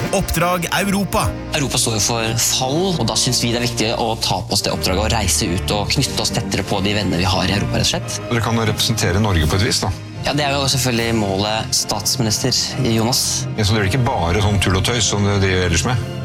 Oppdrag Europa. Europa står jo for fall, og da synes vi det er viktig å ta på oss det oppdraget og reise ut og knytte oss tettere på de venner vi har i Europa, rett og slett. Dere kan representere Norge på et vis, da. Ja, det er jo selvfølgelig målet statsminister Jonas. Ja, så det er ikke bare sånn tull og tøys som dere driver ellers med?